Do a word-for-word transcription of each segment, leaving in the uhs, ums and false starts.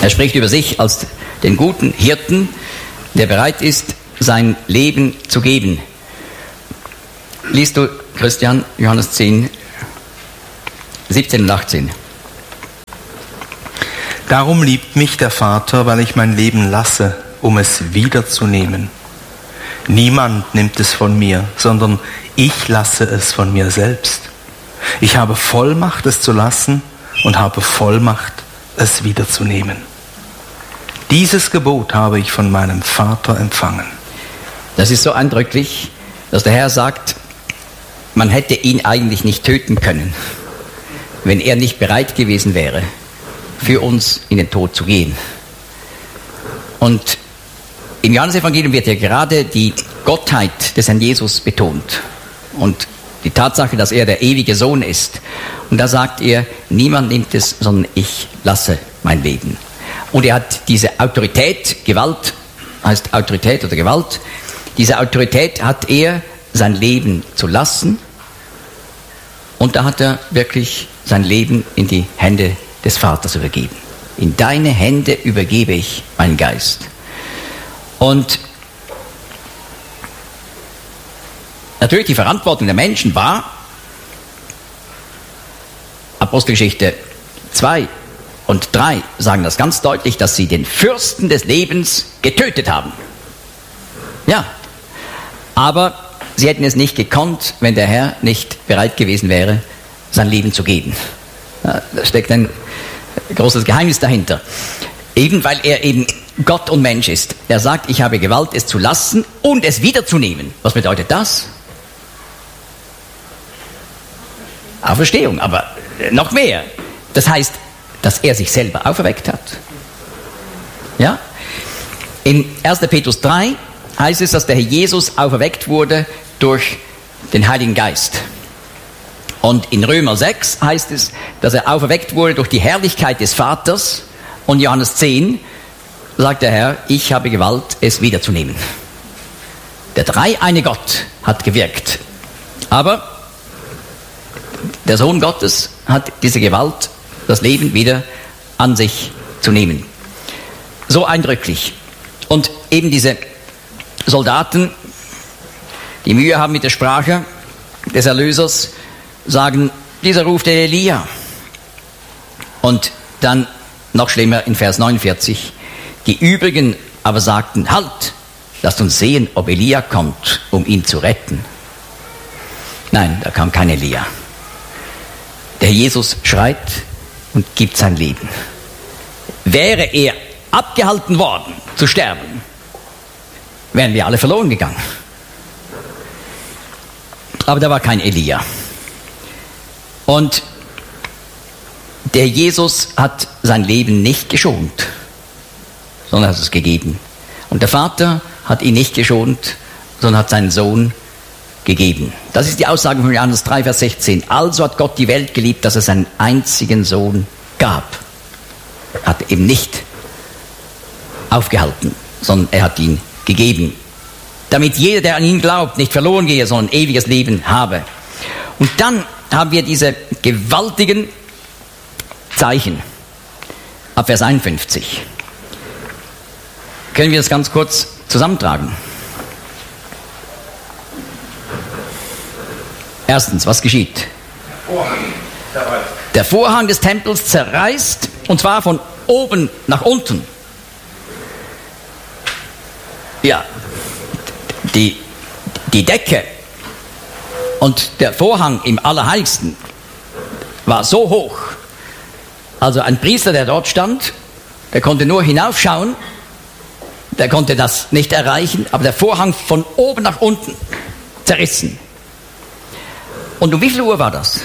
Er spricht über sich als den guten Hirten, der bereit ist, sein Leben zu geben. Liest du, Christian, Johannes zehn, siebzehn und achtzehn. Darum liebt mich der Vater, weil ich mein Leben lasse, um es wiederzunehmen. Niemand nimmt es von mir, sondern ich lasse es von mir selbst. Ich habe Vollmacht, es zu lassen, und habe Vollmacht, es wiederzunehmen. Dieses Gebot habe ich von meinem Vater empfangen. Das ist so eindrücklich, dass der Herr sagt, man hätte ihn eigentlich nicht töten können, wenn er nicht bereit gewesen wäre, für uns in den Tod zu gehen. Und im Johannesevangelium wird ja gerade die Gottheit des Herrn Jesus betont und die Tatsache, dass er der ewige Sohn ist. Und da sagt er, niemand nimmt es, sondern ich lasse mein Leben. Und er hat diese Autorität, Gewalt heißt Autorität oder Gewalt, diese Autorität hat er, sein Leben zu lassen. Und da hat er wirklich sein Leben in die Hände des Vaters übergeben. In deine Hände übergebe ich meinen Geist. Und natürlich die Verantwortung der Menschen war, Apostelgeschichte zwei und drei sagen das ganz deutlich, dass sie den Fürsten des Lebens getötet haben. Ja, aber sie hätten es nicht gekonnt, wenn der Herr nicht bereit gewesen wäre, sein Leben zu geben. Ja, da steckt ein großes Geheimnis dahinter. Eben weil er eben Gott und Mensch ist. Er sagt, ich habe Gewalt, es zu lassen und es wiederzunehmen. Was bedeutet das? Auferstehung, aber noch mehr. Das heißt, dass er sich selber auferweckt hat. Ja? In erster Petrus drei heißt es, dass der Herr Jesus auferweckt wurde durch den Heiligen Geist. Und in Römer sechs heißt es, dass er auferweckt wurde durch die Herrlichkeit des Vaters. Und Johannes zehn sagt der Herr, ich habe Gewalt, es wiederzunehmen. Der dreieine Gott hat gewirkt. Aber der Sohn Gottes hat diese Gewalt, das Leben wieder an sich zu nehmen. So eindrücklich. Und eben diese Soldaten, die Mühe haben mit der Sprache des Erlösers, sagen, dieser ruft der Elia. Und dann noch schlimmer in Vers neunundvierzig, die übrigen aber sagten, halt, lasst uns sehen, ob Elia kommt, um ihn zu retten. Nein, da kam kein Elia. Der Jesus schreit und gibt sein Leben. Wäre er abgehalten worden zu sterben, wären wir alle verloren gegangen. Aber da war kein Elia. Und der Jesus hat sein Leben nicht geschont, sondern hat es gegeben. Und der Vater hat ihn nicht geschont, sondern hat seinen Sohn gegeben. Das ist die Aussage von Johannes drei, Vers sechzehn. Also hat Gott die Welt geliebt, dass er seinen einzigen Sohn gab. Hat eben nicht aufgehalten, sondern er hat ihn gegeben. Damit jeder, der an ihn glaubt, nicht verloren gehe, sondern ein ewiges Leben habe. Und dann haben wir diese gewaltigen Zeichen. Ab Vers einundfünfzig. Können wir das ganz kurz zusammentragen? Erstens, was geschieht? Der Vorhang des Tempels zerreißt, und zwar von oben nach unten. Ja, die, die Decke und der Vorhang im Allerheiligsten war so hoch. Also ein Priester, der dort stand, der konnte nur hinaufschauen, der konnte das nicht erreichen, aber der Vorhang von oben nach unten zerrissen. Und um wie viel Uhr war das?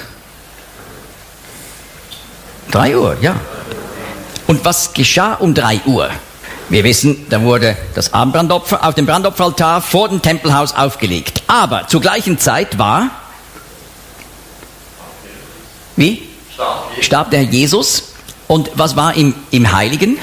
Drei Uhr, ja. Und was geschah um drei Uhr? Wir wissen, da wurde das Abendbrandopfer auf dem Brandopferaltar vor dem Tempelhaus aufgelegt. Aber zur gleichen Zeit war, wie? Starb der Herr Jesus. Und was war im, im Heiligen?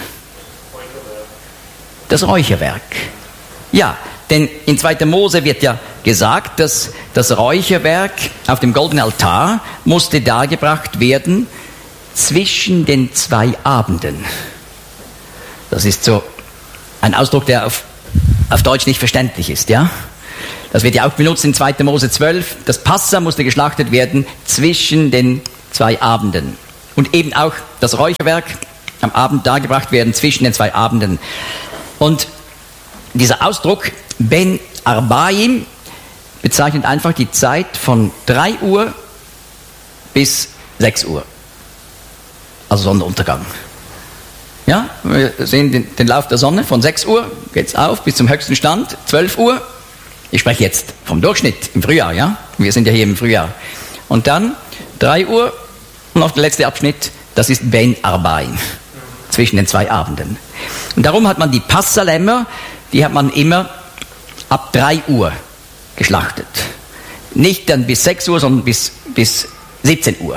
Das Räucherwerk. Ja, denn in zweiter Mose wird ja gesagt, dass das Räucherwerk auf dem goldenen Altar musste dargebracht werden zwischen den zwei Abenden. Das ist so ein Ausdruck, der auf, auf Deutsch nicht verständlich ist, ja? Das wird ja auch benutzt in zweiter Mose zwölf. Das Passa musste geschlachtet werden zwischen den zwei Abenden. Und eben auch das Räucherwerk am Abend dargebracht werden zwischen den zwei Abenden. Und dieser Ausdruck Ben Arbaim bezeichnet einfach die Zeit von drei Uhr bis sechs Uhr. Also Sonnenuntergang. Ja, wir sehen den, den Lauf der Sonne. Von sechs Uhr geht es auf bis zum höchsten Stand, zwölf Uhr. Ich spreche jetzt vom Durchschnitt im Frühjahr, ja? Wir sind ja hier im Frühjahr. Und dann drei Uhr und noch der letzte Abschnitt, das ist Ben Arbaim, zwischen den zwei Abenden. Und darum hat man die Passalämmer, die hat man immer ab drei Uhr geschlachtet. Nicht dann bis sechs Uhr, sondern bis, bis siebzehn Uhr.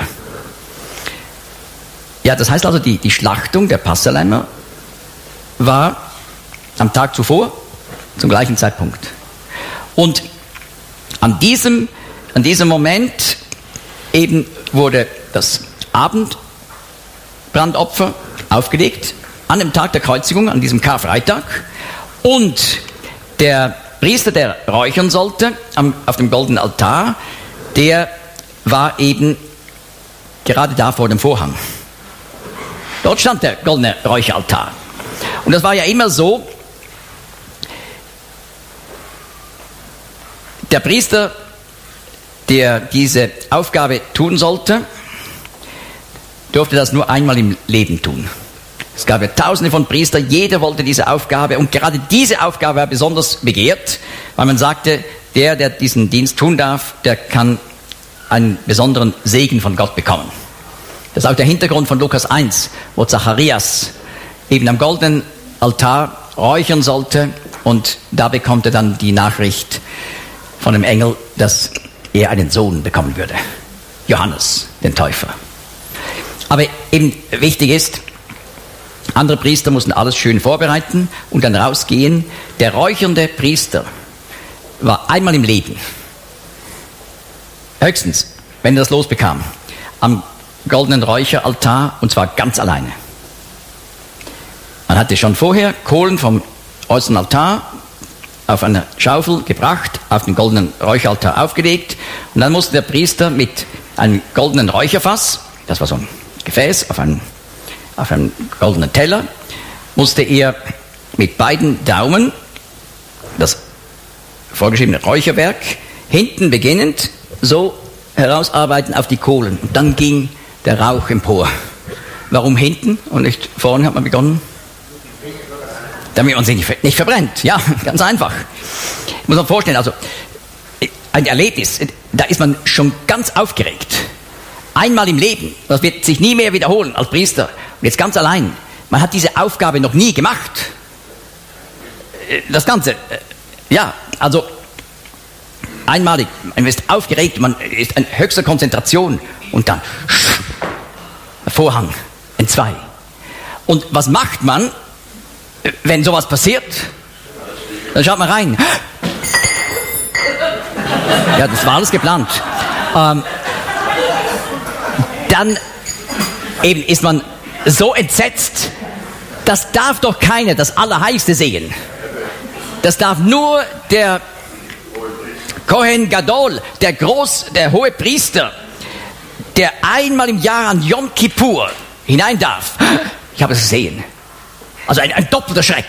Ja, das heißt also, die, die Schlachtung der Passalämmer war am Tag zuvor zum gleichen Zeitpunkt. Und an diesem, an diesem Moment eben wurde das Abendbrandopfer aufgelegt, an dem Tag der Kreuzigung, an diesem Karfreitag. Und der Priester, der räuchern sollte am, auf dem goldenen Altar, der war eben gerade da vor dem Vorhang. Dort stand der goldene Räucheraltar. Und das war ja immer so, der Priester, der diese Aufgabe tun sollte, durfte das nur einmal im Leben tun. Es gab ja tausende von Priestern, jeder wollte diese Aufgabe und gerade diese Aufgabe war besonders begehrt, weil man sagte, der, der diesen Dienst tun darf, der kann einen besonderen Segen von Gott bekommen. Das ist auch der Hintergrund von Lukas eins, wo Zacharias eben am goldenen Altar räuchern sollte und da bekommt er dann die Nachricht von dem Engel, dass er einen Sohn bekommen würde. Johannes, den Täufer. Aber eben wichtig ist, andere Priester mussten alles schön vorbereiten und dann rausgehen. Der räuchernde Priester war einmal im Leben, höchstens, wenn er das losbekam, am goldenen Räucheraltar und zwar ganz alleine. Man hatte schon vorher Kohlen vom äußeren Altar auf einer Schaufel gebracht, auf den goldenen Räucheraltar aufgelegt und dann musste der Priester mit einem goldenen Räucherfass, das war so ein Gefäß auf einem, auf einem goldenen Teller, musste er mit beiden Daumen das vorgeschriebene Räucherwerk hinten beginnend so herausarbeiten auf die Kohlen und dann ging der Rauch empor. Warum hinten und nicht vorne hat man begonnen? Damit man sich nicht, nicht verbrennt. Ja, ganz einfach. Ich muss mir vorstellen, also ein Erlebnis, da ist man schon ganz aufgeregt. Einmal im Leben, das wird sich nie mehr wiederholen als Priester. Und jetzt ganz allein. Man hat diese Aufgabe noch nie gemacht. Das Ganze, ja, also einmalig, man ist aufgeregt, man ist in höchster Konzentration und dann Vorhang entzwei. Und was macht man, wenn sowas passiert? Dann schaut man rein. Ja, das war alles geplant. Ähm, dann eben ist man so entsetzt, das darf doch keiner das Allerheiligste sehen. Das darf nur der Kohen Gadol, der Groß, der hohe Priester, der einmal im Jahr an Yom Kippur hinein darf. Ich habe es gesehen. Also ein, ein doppelter Schreck.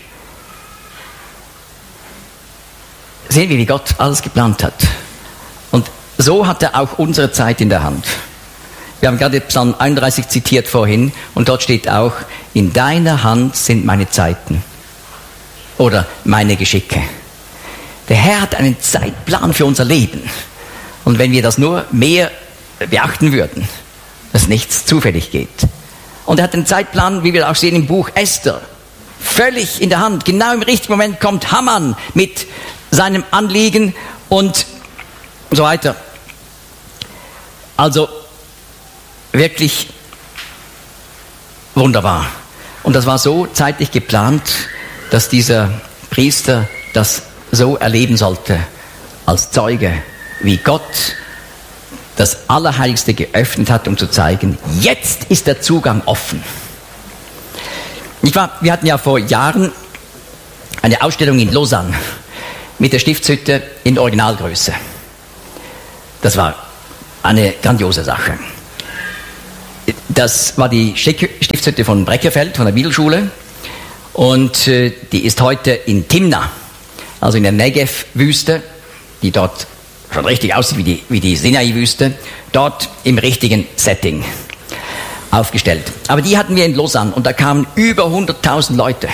Sehen wir, wie Gott alles geplant hat. Und so hat er auch unsere Zeit in der Hand. Wir haben gerade Psalm einunddreißig zitiert vorhin und dort steht auch, in deiner Hand sind meine Zeiten oder meine Geschicke. Der Herr hat einen Zeitplan für unser Leben. Und wenn wir das nur mehr beachten würden, dass nichts zufällig geht. Und er hat einen Zeitplan, wie wir auch sehen im Buch Esther, völlig in der Hand. Genau im richtigen Moment kommt Haman mit seinem Anliegen und so weiter. Also wirklich wunderbar. Und das war so zeitlich geplant, dass dieser Priester das so erleben sollte, als Zeuge, wie Gott das Allerheiligste geöffnet hat, um zu zeigen, jetzt ist der Zugang offen. Ich war, wir hatten ja vor Jahren eine Ausstellung in Lausanne mit der Stiftshütte in Originalgröße. Das war eine grandiose Sache. Das war die Stiftshütte von Breckerfeld, von der Bibelschule. Und äh, die ist heute in Timna, also in der Negev-Wüste, die dort schon richtig aussieht wie die, wie die Sinai-Wüste, dort im richtigen Setting aufgestellt. Aber die hatten wir in Lausanne und da kamen über hunderttausend Leute.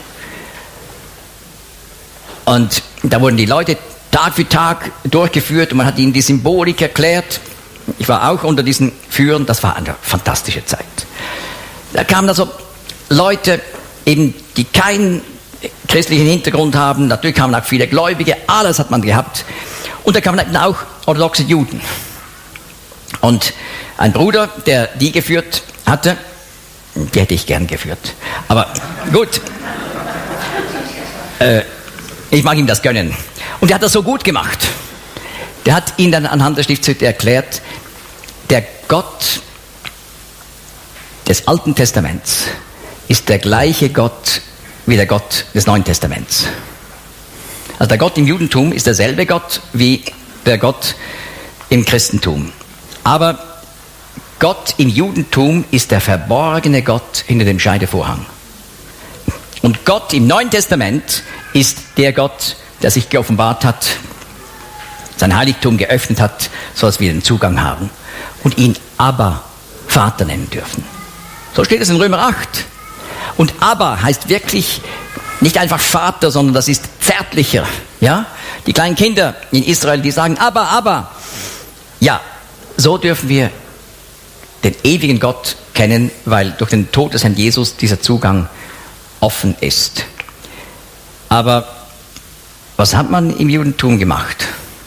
Und da wurden die Leute Tag für Tag durchgeführt und man hat ihnen die Symbolik erklärt. Ich war auch unter diesen Führern, das war eine fantastische Zeit. Da kamen also Leute, eben, die keinen christlichen Hintergrund haben, natürlich kamen auch viele Gläubige, alles hat man gehabt. Und da kamen auch orthodoxe Juden. Und ein Bruder, der die geführt hatte, die hätte ich gern geführt. Aber gut, äh, ich mag ihm das gönnen. Und er hat das so gut gemacht. Der hat ihnen dann anhand der Stiftshütte erklärt, der Gott des Alten Testaments ist der gleiche Gott wie der Gott des Neuen Testaments. Also der Gott im Judentum ist derselbe Gott wie der Gott im Christentum. Aber Gott im Judentum ist der verborgene Gott hinter dem Scheidevorhang. Und Gott im Neuen Testament ist der Gott, der sich geoffenbart hat, sein Heiligtum geöffnet hat, sodass wir den Zugang haben und ihn Abba, Vater nennen dürfen. So steht es in Römer acht. Und Abba heißt wirklich nicht einfach Vater, sondern das ist zärtlicher. Ja? Die kleinen Kinder in Israel, die sagen Abba, Abba. Ja, so dürfen wir den ewigen Gott kennen, weil durch den Tod des Herrn Jesus dieser Zugang offen ist. Aber was hat man im Judentum gemacht?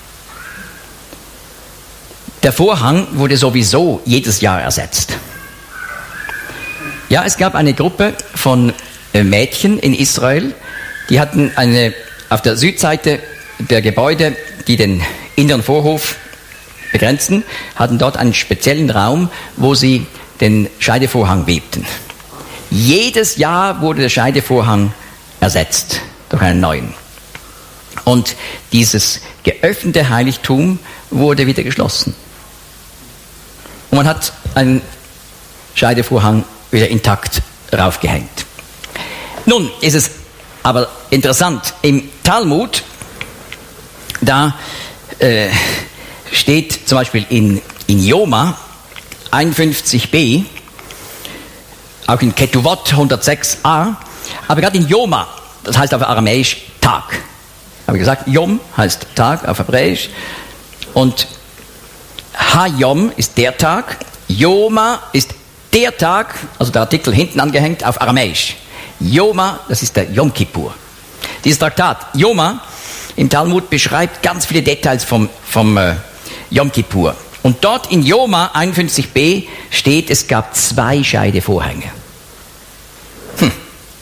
Der Vorhang wurde sowieso jedes Jahr ersetzt. Ja, es gab eine Gruppe von Mädchen in Israel, die hatten eine, auf der Südseite der Gebäude, die den inneren Vorhof begrenzen, hatten dort einen speziellen Raum, wo sie den Scheidevorhang webten. Jedes Jahr wurde der Scheidevorhang ersetzt durch einen neuen. Und dieses geöffnete Heiligtum wurde wieder geschlossen. Und man hat einen Scheidevorhang wieder intakt raufgehängt. Nun ist es aber interessant, im Talmud, da äh, steht zum Beispiel in, in Joma einundfünfzig b, auch in Ketuvot hundertsechs a, aber gerade in Joma, das heißt auf Aramäisch Tag. Habe ich gesagt, Yom heißt Tag auf Hebräisch und Ha-Yom ist der Tag, Joma ist der Tag, also der Artikel hinten angehängt auf Aramäisch. Joma, das ist der Yom Kippur. Dieses Traktat Joma im Talmud beschreibt ganz viele Details vom, vom äh, Yom Kippur. Und dort in Joma einundfünfzig b steht, es gab zwei Scheidevorhänge. Hm.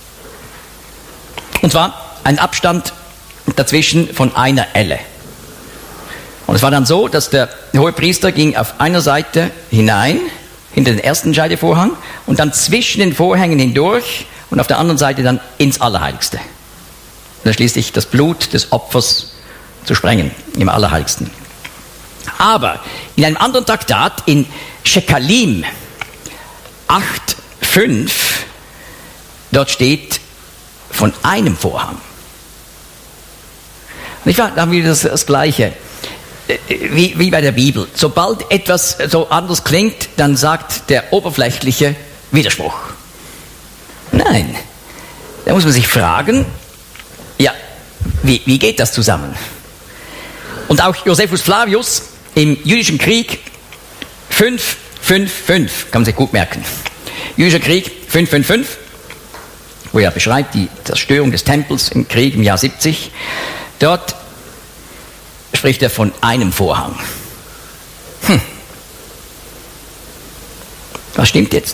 Und zwar ein Abstand dazwischen von einer Elle. Und es war dann so, dass der Hohepriester ging auf einer Seite hinein, hinter den ersten Scheidevorhang, und dann zwischen den Vorhängen hindurch und auf der anderen Seite dann ins Allerheiligste. Und dann schließlich das Blut des Opfers zu sprengen im Allerheiligsten. Aber in einem anderen Traktat, in Shekalim acht fünf, dort steht von einem Vorhang. Nicht wahr? Da haben wir das, das Gleiche. Wie, wie bei der Bibel. Sobald etwas so anders klingt, dann sagt der oberflächliche Widerspruch. Nein. Da muss man sich fragen, ja, wie, wie geht das zusammen? Und auch Josephus Flavius im Jüdischen Krieg fünf fünf fünf, kann man sich gut merken. Jüdischer Krieg fünf fünf fünf, wo er beschreibt die Zerstörung des Tempels im Krieg im Jahr siebzig. Dort spricht er von einem Vorhang. Hm. Was stimmt jetzt?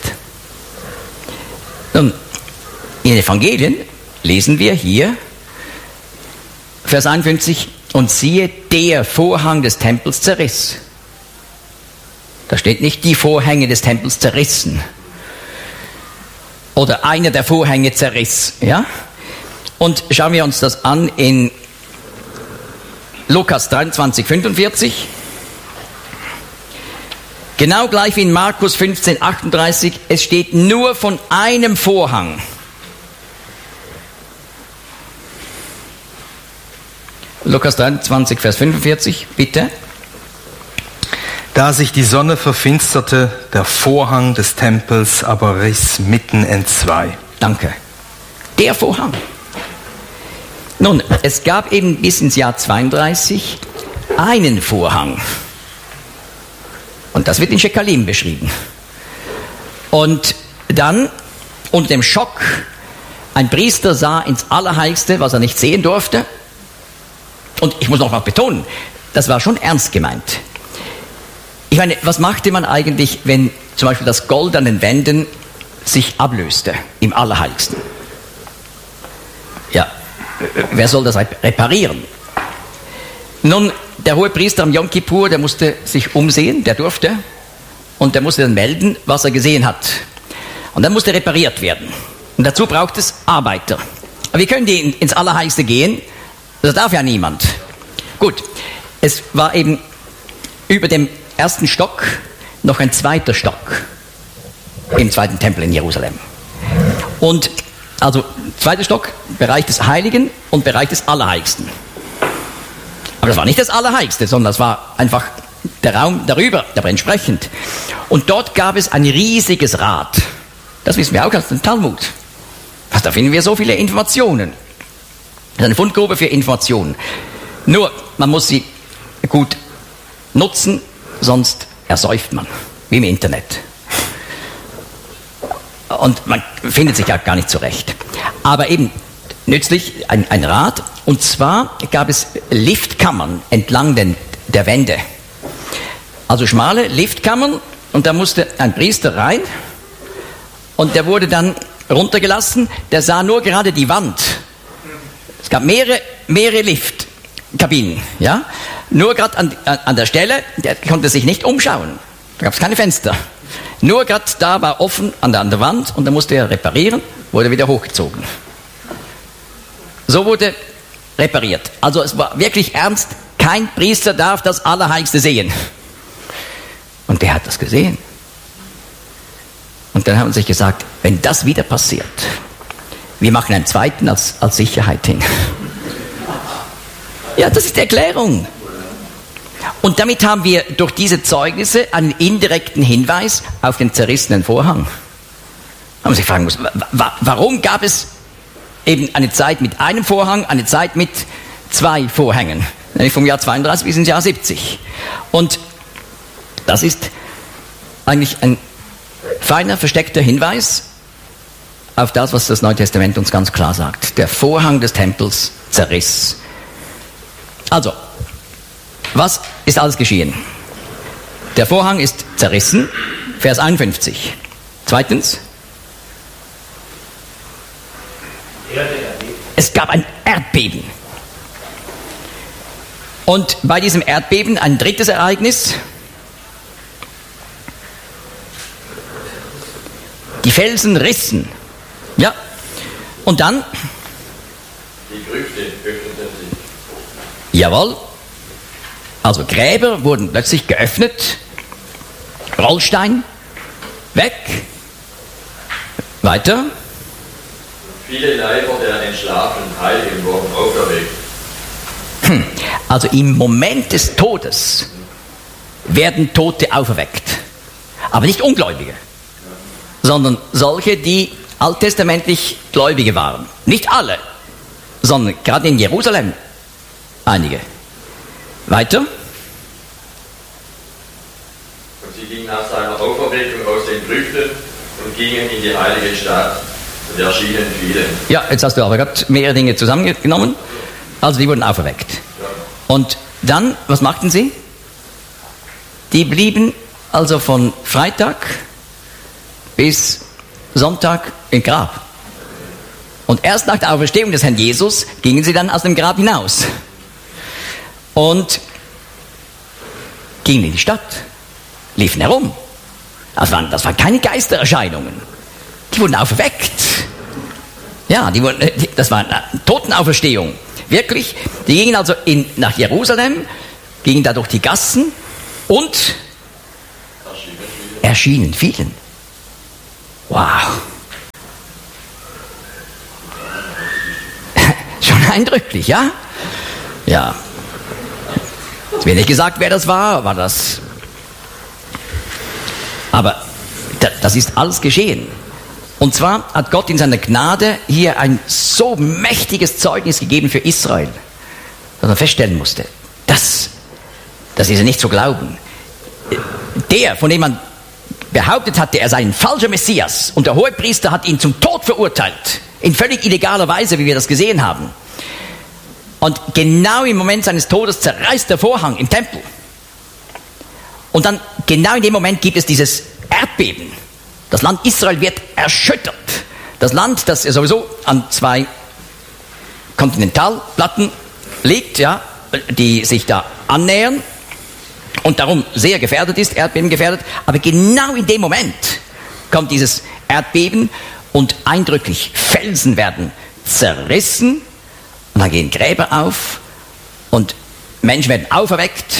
Nun, in den Evangelien lesen wir hier, Vers einundfünfzig, und siehe, der Vorhang des Tempels zerriss. Da steht nicht, die Vorhänge des Tempels zerrissen. oder einer der Vorhänge zerriss. Ja? Und schauen wir uns das an in Lukas dreiundzwanzig, fünfundvierzig. Genau gleich wie in Markus fünfzehn, achtunddreißig. Es steht nur von einem Vorhang. Lukas dreiundzwanzig, Vers fünfundvierzig, bitte. Da sich die Sonne verfinsterte, der Vorhang des Tempels aber riss mitten entzwei. Danke. Der Vorhang. Nun, es gab eben bis ins Jahr zweiunddreißig einen Vorhang. Und das wird in Schekalim beschrieben. Und dann, unter dem Schock, ein Priester sah ins Allerheiligste, was er nicht sehen durfte. Und ich muss noch mal betonen, das war schon ernst gemeint. Ich meine, was machte man eigentlich, wenn zum Beispiel das Gold an den Wänden sich ablöste im Allerheiligsten? Ja, wer soll das reparieren? Nun, der hohe Priester am Yom Kippur, der musste sich umsehen, der durfte, und der musste dann melden, was er gesehen hat. Und dann musste repariert werden. Und dazu braucht es Arbeiter. Aber wie können die ins Allerheiligste gehen? Das darf ja niemand. Gut, es war eben über dem ersten Stock noch ein zweiter Stock im zweiten Tempel in Jerusalem. Und also zweiter Stock, Bereich des Heiligen und Bereich des Allerheiligsten. Aber das war nicht das Allerheiligste, sondern das war einfach der Raum darüber, aber entsprechend. Und dort gab es ein riesiges Rad. Das wissen wir auch aus dem Talmud. Also da finden wir so viele Informationen. Das ist eine Fundgrube für Informationen. Nur, man muss sie gut nutzen, sonst ersäuft man, wie im Internet. Und man findet sich ja gar nicht zurecht. Aber eben nützlich, ein, ein Rad. Und zwar gab es Liftkammern entlang den, der Wände. Also schmale Liftkammern, und da musste ein Priester rein und der wurde dann runtergelassen. Der sah nur gerade die Wand. Es gab mehrere, mehrere Liftkabinen, ja. Nur gerade an, an der Stelle, der konnte sich nicht umschauen. Da gab es keine Fenster. Nur gerade da war offen an der, an der Wand, und da musste er reparieren, wurde wieder hochgezogen. So wurde repariert. Also es war wirklich ernst. Kein Priester darf das Allerheiligste sehen. Und der hat das gesehen. Und dann haben sie sich gesagt, wenn das wieder passiert, wir machen einen zweiten als, als Sicherheit hin. Ja, das ist die Erklärung. Und damit haben wir durch diese Zeugnisse einen indirekten Hinweis auf den zerrissenen Vorhang. Man sich fragen muss, wa- warum gab es eben eine Zeit mit einem Vorhang, eine Zeit mit zwei Vorhängen? Nämlich vom Jahr zweiunddreißig bis ins Jahr siebzig. Und das ist eigentlich ein feiner, versteckter Hinweis auf das, was das Neue Testament uns ganz klar sagt. Der Vorhang des Tempels zerriss. Also, was ist alles geschehen? Der Vorhang ist zerrissen, Vers einundfünfzig. Zweitens, es gab ein Erdbeben. Und bei diesem Erdbeben ein drittes Ereignis. Die Felsen rissen. Ja. Und dann? Die Grüfte öffneten sich. Jawohl. Also Gräber wurden plötzlich geöffnet. Rollstein. Weg. Weiter. Viele Leiber der entschlafenen Heiligen wurden auferweckt. Hm. Also im Moment des Todes werden Tote auferweckt. Aber nicht Ungläubige, sondern solche, die alttestamentlich Gläubige waren. Nicht alle, sondern gerade in Jerusalem einige. Weiter. Und sie gingen nach seiner Auferweckung aus den Grüften und gingen in die heilige Stadt und erschienen vielen. Ja, jetzt hast du aber gerade mehrere Dinge zusammengenommen. Also die wurden auferweckt. Und dann, was machten sie? Die blieben also von Freitag bis Sonntag im Grab. Und erst nach der Auferstehung des Herrn Jesus gingen sie dann aus dem Grab hinaus. Und gingen in die Stadt, liefen herum. Das waren, das waren keine Geistererscheinungen. die wurden auferweckt. Ja, die wurden, das war eine Totenauferstehung. Wirklich, die gingen also in, nach Jerusalem, gingen da durch die Gassen und erschienen vielen. Wow. Schon eindrücklich, ja? Ja. Es wird nicht gesagt, wer das war, war das. Aber das ist alles geschehen. Und zwar hat Gott in seiner Gnade hier ein so mächtiges Zeugnis gegeben für Israel, dass man feststellen musste, das, das ist ja nicht zu glauben. Der, von dem man behauptet hatte, er sei ein falscher Messias, und der Hohepriester hat ihn zum Tod verurteilt, in völlig illegaler Weise, wie wir das gesehen haben. Und genau im Moment seines Todes zerreißt der Vorhang im Tempel. Und dann, genau in dem Moment gibt es dieses Erdbeben. Das Land Israel wird erschüttert. Das Land, das sowieso an zwei Kontinentalplatten liegt, ja, die sich da annähern und darum sehr gefährdet ist, Erdbeben gefährdet. Aber genau in dem Moment kommt dieses Erdbeben und eindrücklich Felsen werden zerrissen und dann gehen Gräber auf und Menschen werden auferweckt.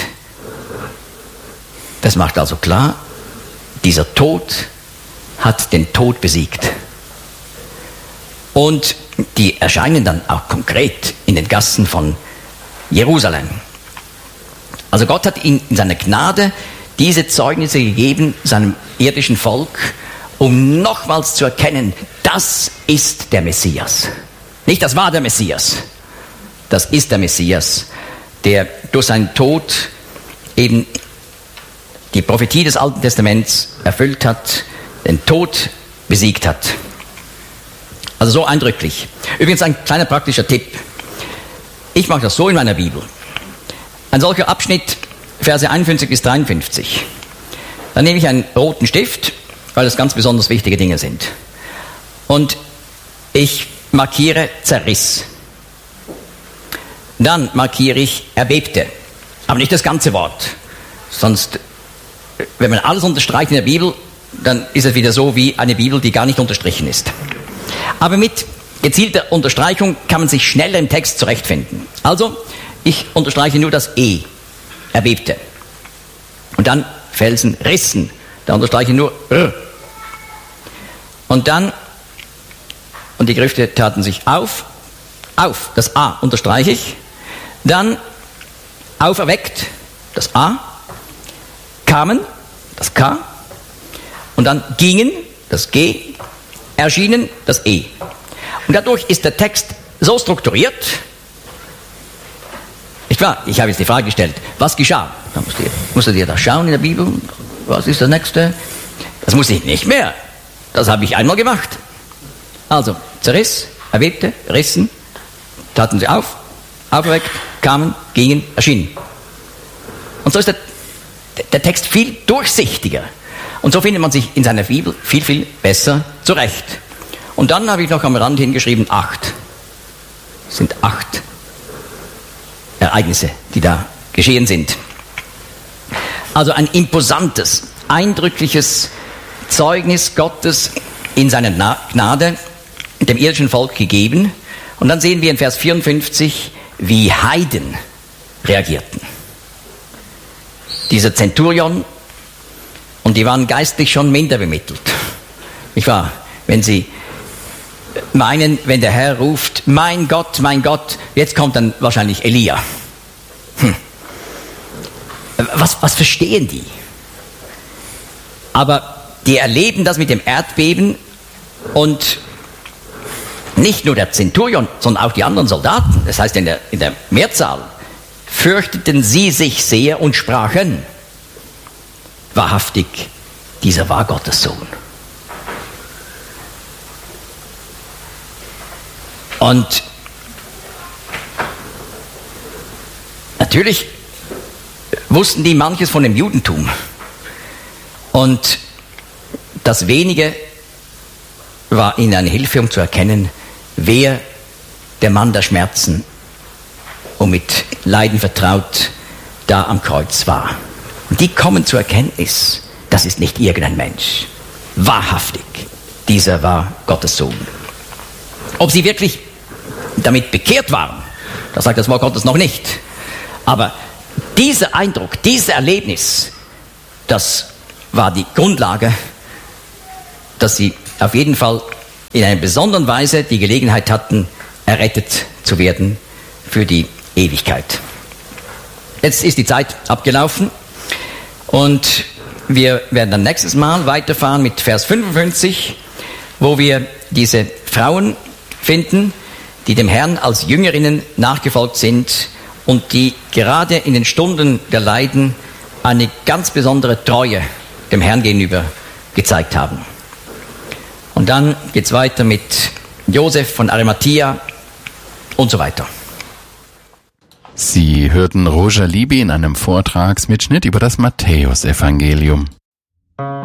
Das macht also klar, dieser Tod hat den Tod besiegt. Und die erscheinen dann auch konkret in den Gassen von Jerusalem. Also Gott hat ihnen in seiner Gnade diese Zeugnisse gegeben, seinem irdischen Volk, um nochmals zu erkennen, das ist der Messias. Nicht, das war der Messias. Das ist der Messias, der durch seinen Tod eben die Prophetie des Alten Testaments erfüllt hat, den Tod besiegt hat. Also so eindrücklich. Übrigens ein kleiner praktischer Tipp. Ich mache das so in meiner Bibel. Ein solcher Abschnitt, Verse einundfünfzig bis dreiundfünfzig. Dann nehme ich einen roten Stift, weil das ganz besonders wichtige Dinge sind. Und ich markiere Zerriss. Dann markiere ich erbebte. Aber nicht das ganze Wort. Sonst, wenn man alles unterstreicht in der Bibel, dann ist es wieder so wie eine Bibel, die gar nicht unterstrichen ist. Aber mit gezielter Unterstreichung kann man sich schneller im Text zurechtfinden. Also, ich unterstreiche nur das E, erbebte. Und dann Felsen rissen, da unterstreiche ich nur R. Und dann, und die Griffe taten sich auf, auf, das A unterstreiche ich. Dann auferweckt, das A, kamen, das K. Und dann gingen, das G, erschienen, das E. Und dadurch ist der Text so strukturiert. Nicht wahr? Ich habe jetzt die Frage gestellt, was geschah? Da musst du, musst du dir das schauen in der Bibel. Was ist das nächste? Das muss ich nicht mehr. Das habe ich einmal gemacht. Also, zerriss, erbebte, rissen, taten sie auf, auferweckt, kamen, gingen, erschienen. Und so ist der, der Text viel durchsichtiger. Und so findet man sich in seiner Bibel viel, viel besser zurecht. Und dann habe ich noch am Rand hingeschrieben, acht. Es sind acht Ereignisse, die da geschehen sind. Also ein imposantes, eindrückliches Zeugnis Gottes in seiner Gnade dem irdischen Volk gegeben. Und dann sehen wir in Vers vierundfünfzig, wie Heiden reagierten. Dieser Zenturion, und die waren geistlich schon minder bemittelt. Nicht wahr? Wenn sie meinen, wenn der Herr ruft, mein Gott, mein Gott, jetzt kommt dann wahrscheinlich Elia. Hm. Was, was verstehen die? Aber die erleben das mit dem Erdbeben und nicht nur der Zenturion, sondern auch die anderen Soldaten, das heißt in der, in der Mehrzahl, fürchteten sie sich sehr und sprachen, wahrhaftig, dieser war Gottes Sohn. Und natürlich wussten die manches von dem Judentum. Und das Wenige war ihnen eine Hilfe, um zu erkennen, wer der Mann der Schmerzen und mit Leiden vertraut da am Kreuz war. Und die kommen zur Erkenntnis, das ist nicht irgendein Mensch. Wahrhaftig, dieser war Gottes Sohn. Ob sie wirklich damit bekehrt waren, das sagt das Wort Gottes noch nicht. Aber dieser Eindruck, dieses Erlebnis, das war die Grundlage, dass sie auf jeden Fall in einer besonderen Weise die Gelegenheit hatten, errettet zu werden für die Ewigkeit. Jetzt ist die Zeit abgelaufen und wir werden dann nächstes Mal weiterfahren mit Vers fünfundfünfzig, wo wir diese Frauen finden, die dem Herrn als Jüngerinnen nachgefolgt sind und die gerade in den Stunden der Leiden eine ganz besondere Treue dem Herrn gegenüber gezeigt haben. Und dann geht es weiter mit Josef von Arimathea und so weiter. Sie hörten Roger Libby in einem Vortragsmitschnitt über das Matthäusevangelium.